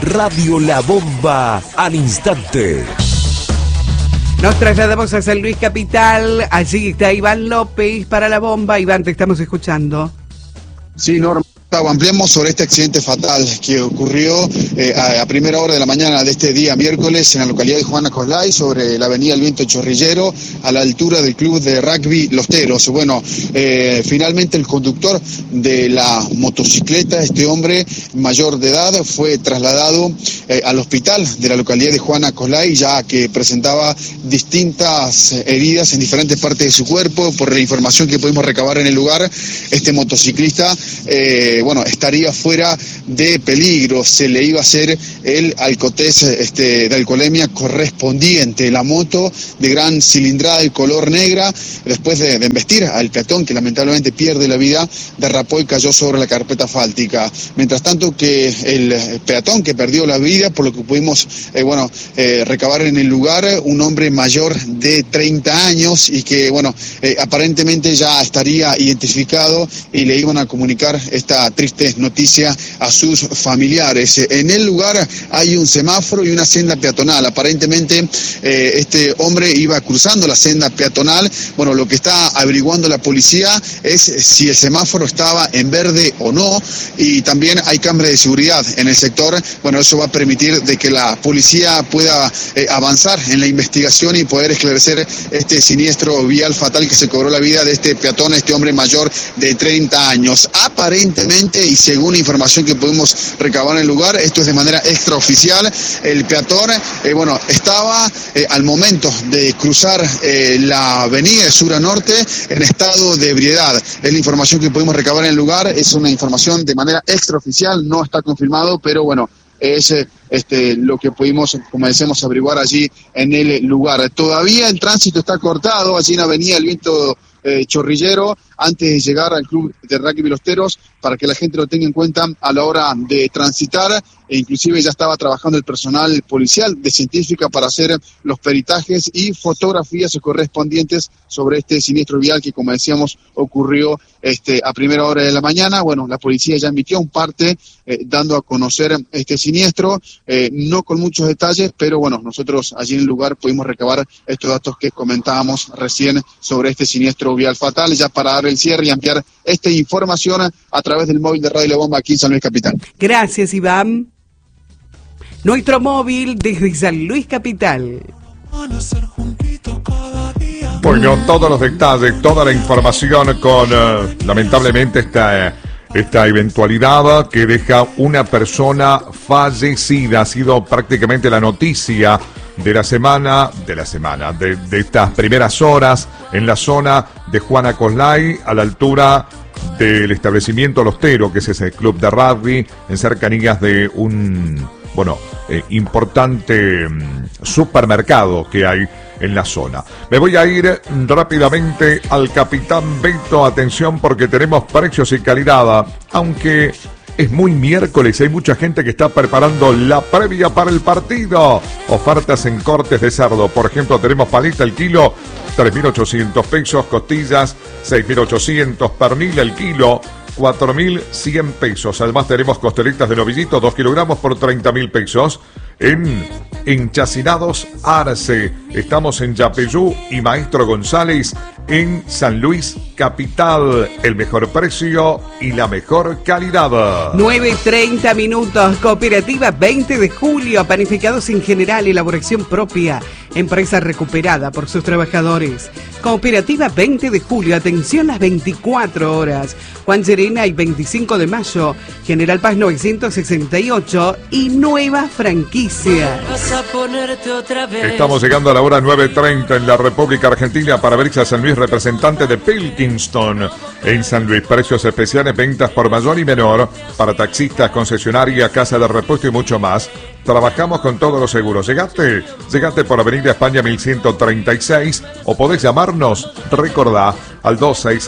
Radio La Bomba al instante. Nos trasladamos a San Luis Capital. Allí está Iván López para La Bomba. Iván, te estamos escuchando. Sí, Norma. Ampliamos sobre este accidente fatal que ocurrió a primera hora de la mañana de este día miércoles en la localidad de Juana Coslay, sobre la avenida El Viento Chorrillero, a la altura del club de rugby Los Teros. Bueno, finalmente el conductor de la motocicleta, este hombre mayor de edad, fue trasladado al hospital de la localidad de Juana Coslay, ya que presentaba distintas heridas en diferentes partes de su cuerpo. Por la información que pudimos recabar en el lugar, este motociclista estaría fuera de peligro. Se le iba a hacer el alcotest de alcoholemia correspondiente. La moto de gran cilindrada y color negra, después de embestir al peatón, que lamentablemente pierde la vida, derrapó y cayó sobre la carpeta asfáltica. Mientras tanto que el peatón que perdió la vida, por lo que pudimos recabar en el lugar, un hombre mayor de 30 años y que aparentemente ya estaría identificado y le iban a comunicar esta triste noticia a sus familiares. En el lugar hay un semáforo y una senda peatonal. Aparentemente este hombre iba cruzando la senda peatonal. Bueno, lo que está averiguando la policía es si el semáforo estaba en verde o no, y también hay cámaras de seguridad en el sector. Bueno, eso va a permitir de que la policía pueda avanzar en la investigación y poder esclarecer este siniestro vial fatal que se cobró la vida de este peatón, este hombre mayor de 30 años. Aparentemente, y según la información que pudimos recabar en el lugar, esto es de manera extraoficial, el peatón estaba al momento de cruzar la avenida de sur a norte en estado de ebriedad. Es la información que pudimos recabar en el lugar, es una información de manera extraoficial, no está confirmado, pero es lo que pudimos, como decimos, averiguar allí en el lugar. Todavía el tránsito está cortado allí en avenida El Viento Chorrillero, antes de llegar al club de rugby Los Teros, para que la gente lo tenga en cuenta a la hora de transitar. E inclusive ya estaba trabajando el personal policial de científica para hacer los peritajes y fotografías correspondientes sobre este siniestro vial que, como decíamos, ocurrió a primera hora de la mañana. Bueno, la policía ya emitió un parte dando a conocer este siniestro, no con muchos detalles, pero nosotros allí en el lugar pudimos recabar estos datos que comentábamos recién sobre este siniestro vial fatal, ya para dar el cierre y ampliar esta información a través del móvil de Radio La Bomba aquí en San Luis Capital. Gracias, Iván. Nuestro móvil desde San Luis Capital. Bueno, todos los detalles, toda la información con, lamentablemente, esta eventualidad que deja una persona fallecida. Ha sido prácticamente la noticia de la semana, de estas primeras horas en la zona de Juana Coslay, a la altura del establecimiento Los Teros, que es ese club de rugby, en cercanías de un importante supermercado que hay en la zona. Me voy a ir rápidamente al Capitán Beto. Atención, porque tenemos precios y calidad, aunque es muy miércoles, hay mucha gente que está preparando la previa para el partido. Ofertas en cortes de cerdo, por ejemplo, tenemos paleta el kilo 3.800 pesos, costillas 6.800, pernil el kilo 4.100 pesos. Además tenemos costelitas de novillito 2 kilogramos por 30.000 pesos. En Enchacinados Arce, estamos en Yapeyú y Maestro González en San Luis Capital. El mejor precio y la mejor calidad. 9:30 minutos. Cooperativa 20 de Julio. Panificados en general, elaboración propia. Empresa recuperada por sus trabajadores. Cooperativa 20 de Julio. Atención las 24 horas. Juan Llerena y 25 de mayo. General Paz 968 y nueva franquicia. Estamos llegando a la hora 9:30 en la República Argentina para Brixa San Luis, representante de Pilkington en San Luis. Precios especiales, ventas por mayor y menor para taxistas, concesionaria, casa de repuesto y mucho más. Trabajamos con todos los seguros. Llegate por Avenida España 1136 o podés llamarnos, recordá, al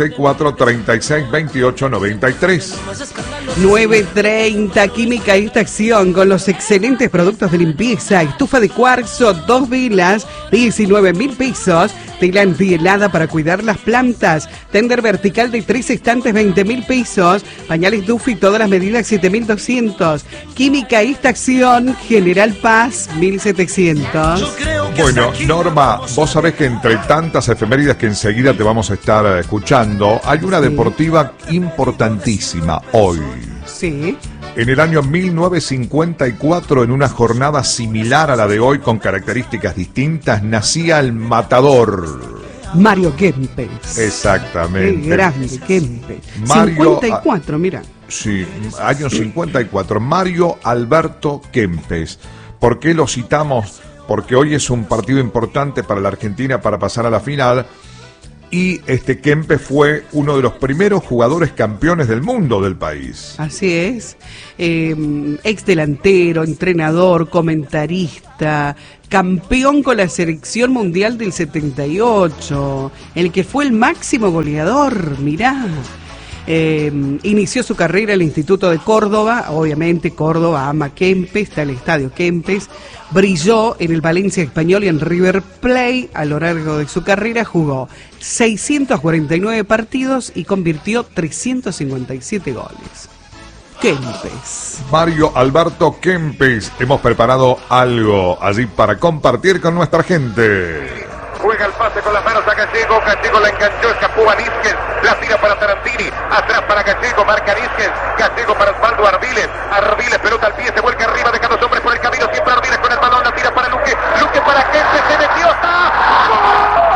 2664-362893. 9:30, Química Estación, con los excelentes productos de limpieza. Estufa de cuarzo, 2 velas, 19.000 pesos. Tela antihelada para cuidar las plantas. Tender vertical de 3 estantes, 20.000 pesos. Pañales Duffy, todas las medidas, 7.200. Química Estación, General Paz, 1.700. Bueno, Norma, vos sabés que entre tantas efemérides que enseguida te vamos a estar escuchando, hay una deportiva importantísima hoy. Sí. En el año 1954, en una jornada similar a la de hoy con características distintas, nacía el matador. Mario Kempes. Exactamente. Qué grande, Kempes. Mario, 54, mira. Sí, año 54. Mario Alberto Kempes. ¿Por qué lo citamos? Porque hoy es un partido importante para la Argentina para pasar a la final. Y Kempes fue uno de los primeros jugadores campeones del mundo del país. Así es. Ex delantero, entrenador, comentarista, campeón con la selección mundial del 78, el que fue el máximo goleador, mirá. Inició su carrera en el Instituto de Córdoba, obviamente Córdoba ama Kempes, está el Estadio Kempes, brilló en el Valencia Español y en River Plate. A lo largo de su carrera jugó 649 partidos y convirtió 357 goles. Kempes. Mario Alberto Kempes, hemos preparado algo allí para compartir con nuestra gente. Juega el pase con las manos a Gallego, Gallego la enganchó, escapó a Nísquez, la tira para Tarantini, atrás para Gallego, marca Nísquez, Gallego para Osvaldo Ardiles, Ardiles pelota al pie, se vuelca arriba, deja dos hombres por el camino, siempre Ardiles con el balón, la tira para Luque, Luque para Kempes, se metió, ¡está! ¡Gol!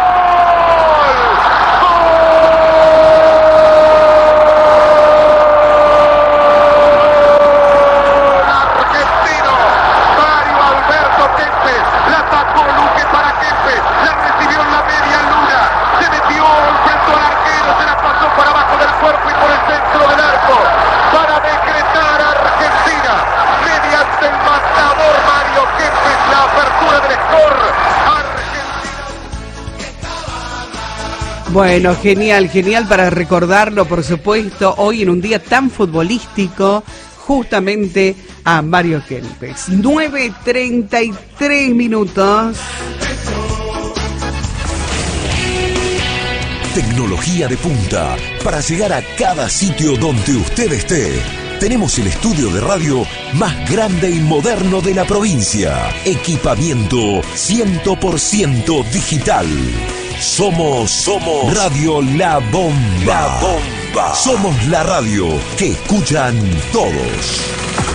Bueno, genial, genial para recordarlo, por supuesto, hoy en un día tan futbolístico, justamente a Mario Kempes. 9:33 minutos. Tecnología de punta para llegar a cada sitio donde usted esté. Tenemos el estudio de radio más grande y moderno de la provincia. Equipamiento 100% digital. Somos Radio La Bomba. Somos la radio que escuchan todos.